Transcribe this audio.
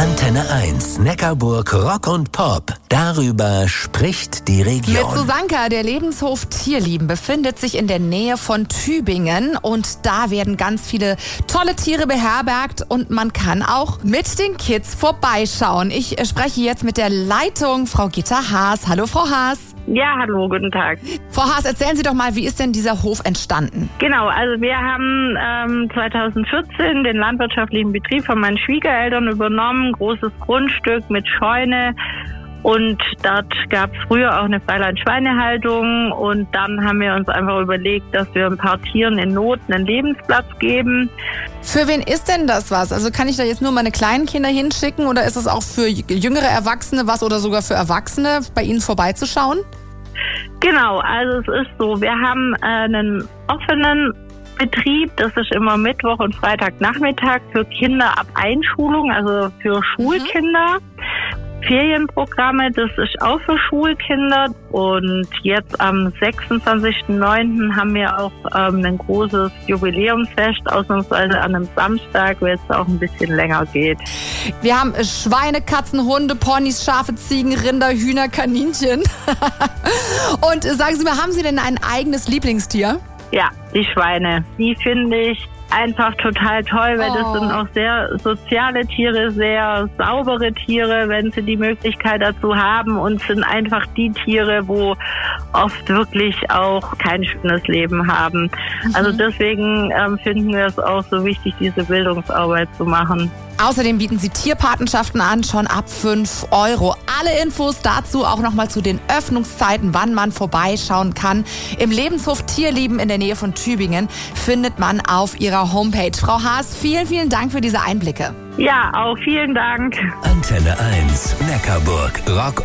Antenne 1, Neckarburg Rock und Pop. Darüber spricht die Region. Mit Susanka, der Lebenshof Tierlieben befindet sich in der Nähe von Tübingen und da werden ganz viele tolle Tiere beherbergt und man kann auch mit den Kids vorbeischauen. Ich spreche jetzt mit der Leitung, Frau Gitta Haas. Hallo, Frau Haas. Ja, hallo, guten Tag. Frau Haas, erzählen Sie doch mal, wie ist denn dieser Hof entstanden? Genau, also wir haben 2014 den landwirtschaftlichen Betrieb von meinen Schwiegereltern übernommen, großes Grundstück mit Scheune. Und dort gab es früher auch eine Freiland-Schweinehaltung und dann haben wir uns einfach überlegt, dass wir ein paar Tieren in Not einen Lebensplatz geben. Für wen ist denn das was? Also kann ich da jetzt nur meine kleinen Kinder hinschicken oder ist es auch für jüngere Erwachsene was oder sogar für Erwachsene, bei Ihnen vorbeizuschauen? Genau, also es ist so, wir haben einen offenen Betrieb, das ist immer Mittwoch und Freitagnachmittag für Kinder ab Einschulung, also für Schulkinder. Ferienprogramme, das ist auch für Schulkinder und jetzt am 26.09. haben wir auch ein großes Jubiläumsfest, ausnahmsweise an einem Samstag, wo es auch ein bisschen länger geht. Wir haben Schweine, Katzen, Hunde, Ponys, Schafe, Ziegen, Rinder, Hühner, Kaninchen. Und sagen Sie mal, haben Sie denn ein eigenes Lieblingstier? Ja, die Schweine. Die finde ich einfach total toll, weil das sind auch sehr soziale Tiere, sehr saubere Tiere, wenn sie die Möglichkeit dazu haben und sind einfach die Tiere, wo oft wirklich auch kein schönes Leben haben. Also deswegen finden wir es auch so wichtig, diese Bildungsarbeit zu machen. Außerdem bieten Sie Tierpatenschaften an, schon ab 5 €. Alle Infos dazu auch nochmal zu den Öffnungszeiten, wann man vorbeischauen kann. Im Lebenshof Tierlieben in der Nähe von Tübingen findet man auf Ihrer Homepage. Frau Haas, vielen, vielen Dank für diese Einblicke. Ja, auch vielen Dank. Antenne 1, Neckarburg Rock